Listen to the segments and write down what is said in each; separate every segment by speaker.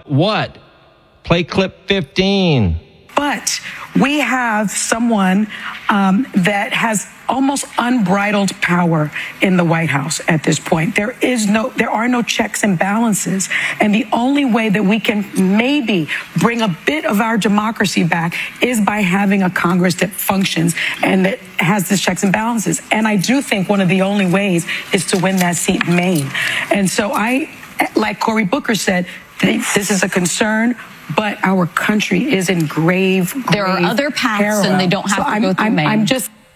Speaker 1: What? Play clip 15.
Speaker 2: But we have someone that has almost unbridled power in the White House at this point. There are no checks and balances. And the only way that we can maybe bring a bit of our democracy back is by having a Congress that functions and that has these checks and balances. And I do think one of the only ways is to win that seat in Maine. And so like Cory Booker said, this is a concern, but our country is in grave
Speaker 3: There are other paths,
Speaker 2: peril.
Speaker 3: and they don't have to go through Maine.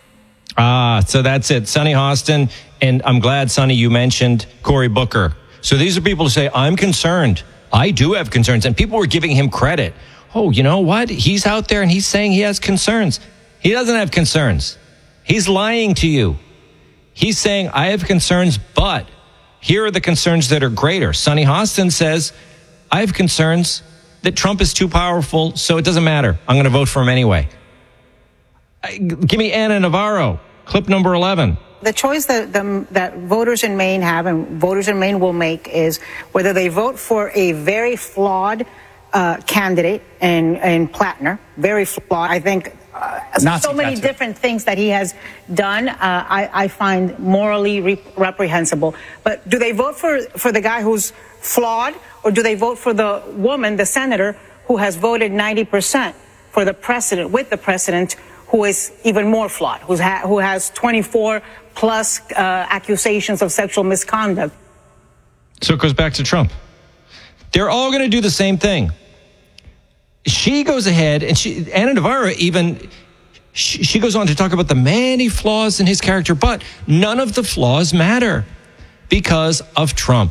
Speaker 1: So that's it. Sonny Hostin, and I'm glad, Sonny, you mentioned Cory Booker. So these are people who say, I'm concerned. I do have concerns. And people were giving him credit. Oh, you know what? He's out there and he's saying he has concerns. He doesn't have concerns. He's lying to you. He's saying, I have concerns, but here are the concerns that are greater. Sonny Hostin says, I have concerns that Trump is too powerful, so it doesn't matter. I'm going to vote for him anyway. Give me Ana Navarro, clip number 11.
Speaker 4: The choice that voters in Maine have and voters in Maine will make is whether they vote for a very flawed candidate in Plattner, very flawed. I think so many different things that he has done I find morally reprehensible. But do they vote for the guy who's flawed, or do they vote for the woman, the senator, who has voted 90% for the president, with the president, who is even more flawed, who has 24 plus accusations of sexual misconduct?
Speaker 1: So it goes back to Trump. They're all going to do the same thing. She goes ahead, and Ana Navarro even, she goes on to talk about the many flaws in his character, but none of the flaws matter because of Trump.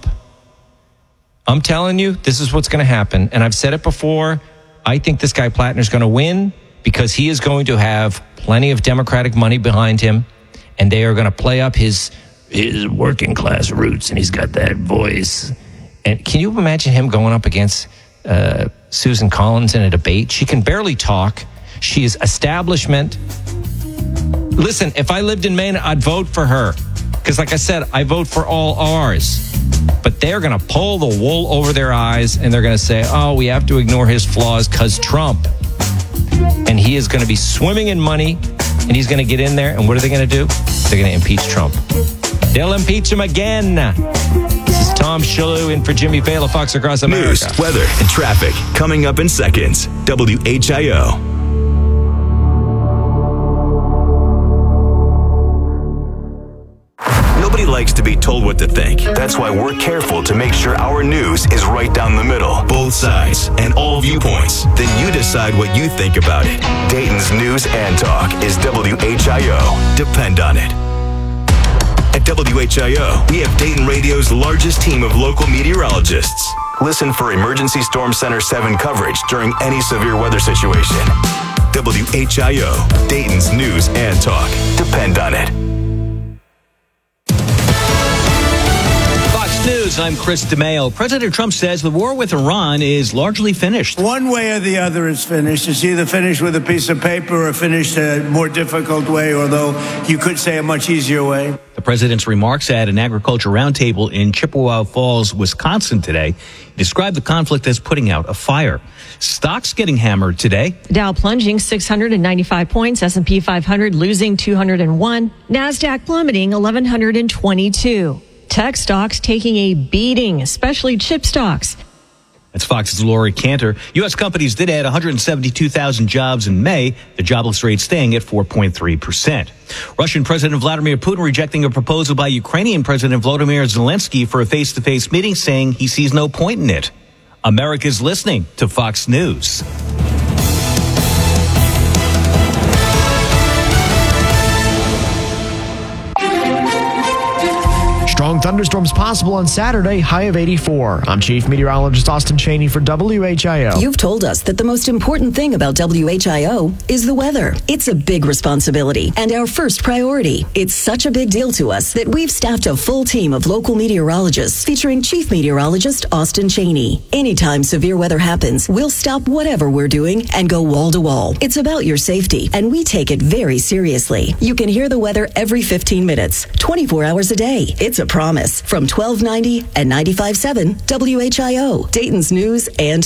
Speaker 1: I'm telling you, this is what's going to happen. And I've said it before. I think this guy Plattner's going to win because he is going to have plenty of Democratic money behind him, and they are going to play up his working class roots, and he's got that voice. And can you imagine him going up against Susan Collins in a debate? She can barely talk. She is establishment. Listen, if I lived in Maine, I'd vote for her. Because like I said, I vote for all R's. But they're going to pull the wool over their eyes, and they're going to say, oh, we have to ignore his flaws because Trump. And he is going to be swimming in money, and he's going to get in there. And what are they going to do? They're going to impeach Trump. They'll impeach him again. This is Tom Shalhoub in for Jimmy Fallon, Fox Across America.
Speaker 5: News, weather, and traffic coming up in seconds. WHIO. Nobody likes to be told what to think. That's why we're careful to make sure our news is right down the middle, both sides, and all viewpoints. Then you decide what you think about it. Dayton's News and Talk is WHIO. Depend on it. At WHIO, we have Dayton Radio's largest team of local meteorologists. Listen for Emergency Storm Center 7 coverage during any severe weather situation. WHIO, Dayton's News and Talk. Depend on it.
Speaker 6: News, I'm Chris DeMaio. President Trump says the war with Iran is largely finished.
Speaker 7: One way or the other is finished. It's either finished with a piece of paper or finished a more difficult way, although you could say a much easier way.
Speaker 6: The president's remarks at an agriculture roundtable in Chippewa Falls, Wisconsin today described the conflict as putting out a fire. Stocks getting hammered today.
Speaker 8: Dow plunging 695 points, S&P 500 losing 201, NASDAQ plummeting 1,122. Tech stocks taking a beating, especially chip stocks.
Speaker 6: That's Fox's Lori Cantor. U.S. companies did add 172,000 jobs in May, the jobless rate staying at 4.3%. Russian President Vladimir Putin rejecting a proposal by Ukrainian President Volodymyr Zelensky for a face-to-face meeting, saying he sees no point in it. America's listening to Fox News.
Speaker 9: Strong thunderstorms possible on Saturday, high of 84. I'm Chief Meteorologist Austin Chaney for WHIO.
Speaker 10: You've told us that the most important thing about WHIO is the weather. It's a big responsibility and our first priority. It's such a big deal to us that we've staffed a full team of local meteorologists featuring Chief Meteorologist Austin Chaney. Anytime severe weather happens, we'll stop whatever we're doing and go wall to wall. It's about your safety, and we take it very seriously. You can hear the weather every 15 minutes, 24 hours a day. It's a promise from 1290 and 95.7 WHIO, Dayton's News and